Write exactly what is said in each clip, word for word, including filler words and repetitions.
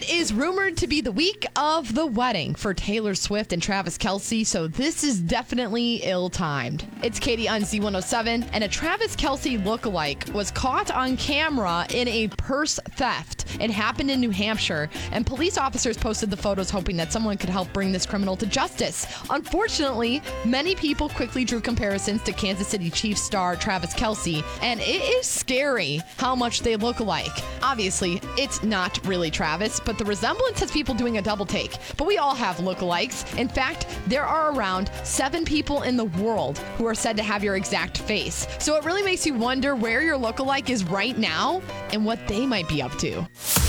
It is rumored to be the week of the wedding for Taylor Swift and Travis Kelce, so this is definitely ill-timed. It's Katie on Z one oh seven, and a Travis Kelce lookalike was caught on camera in a purse theft. It happened in New Hampshire, and police officers posted the photos hoping that someone could help bring this criminal to justice. Unfortunately, many people quickly drew comparisons to Kansas City Chiefs star Travis Kelce, and it is scary how much they look alike. Obviously, it's not really Travis, but the resemblance has people doing a double take. But we all have lookalikes. In fact, there are around seven people in the world who are said to have your exact face. So it really makes you wonder where your lookalike is right now and what they might be up to.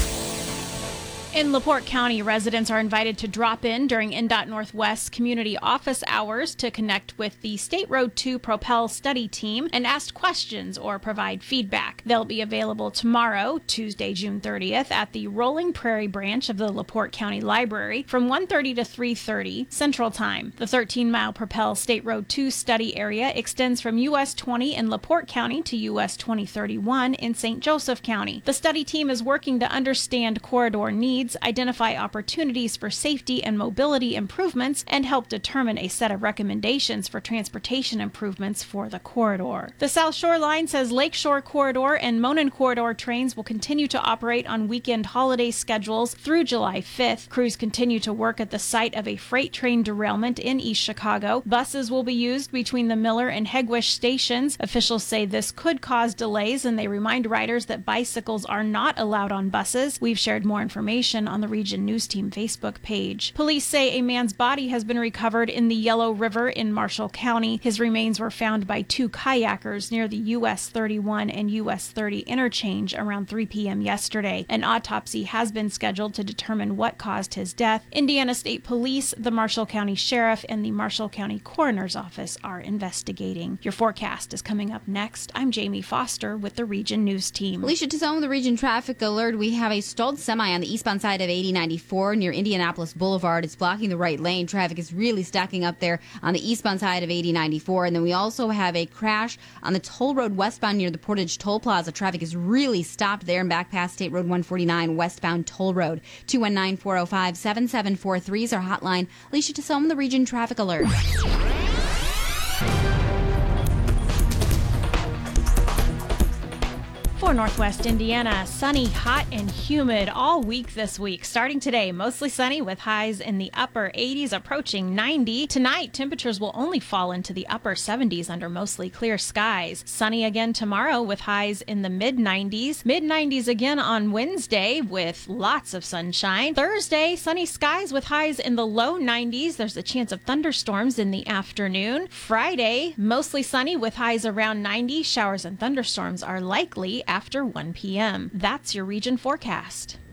In LaPorte County, residents are invited to drop in during N D O T Northwest's community office hours to connect with the State Road two Propel study team and ask questions or provide feedback. They'll be available tomorrow, Tuesday, June thirtieth, at the Rolling Prairie branch of the LaPorte County Library from one thirty to three thirty Central Time. The thirteen-mile Propel State Road two study area extends from U S twenty in LaPorte County to U S twenty thirty-one in Saint Joseph County. The study team is working to understand corridor needs, identify opportunities for safety and mobility improvements, and help determine a set of recommendations for transportation improvements for the corridor. The South Shore Line says Lakeshore Corridor and Monon Corridor trains will continue to operate on weekend holiday schedules through July fifth. Crews continue to work at the site of a freight train derailment in East Chicago. Buses will be used between the Miller and Hegwish stations. Officials say this could cause delays, and they remind riders that bicycles are not allowed on buses. We've shared more information on the Region News Team Facebook page. Police say a man's body has been recovered in the Yellow River in Marshall County. His remains were found by two kayakers near the U S thirty-one and U S thirty interchange around three p.m. yesterday. An autopsy has been scheduled to determine what caused his death. Indiana State Police, the Marshall County Sheriff, and the Marshall County Coroner's Office are investigating. Your forecast is coming up next. I'm Jamie Foster with the Region News Team. Alicia Tizone, the Region Traffic Alert. We have a stalled semi on the eastbound side of eighty ninety-four near Indianapolis Boulevard. It's blocking the right lane. Traffic is really stacking up there on the eastbound side of eighty ninety-four. And then we also have a crash on the toll road westbound near the Portage Toll Plaza. Traffic is really stopped there and back past State Road one forty-nine westbound toll road. two one nine, four oh five, seven seven four three is our hotline. Alicia Tizone, the Region Traffic Alert. For Northwest Indiana, sunny, hot, and humid all week this week. Starting today, mostly sunny with highs in the upper eighties approaching ninety. Tonight, temperatures will only fall into the upper seventies under mostly clear skies. Sunny again tomorrow with highs in the mid nineties. mid nineties again on Wednesday with lots of sunshine. Thursday, sunny skies with highs in the low nineties. There's a chance of thunderstorms in the afternoon. Friday, mostly sunny with highs around ninety. Showers and thunderstorms are likely after one p.m. That's your region forecast.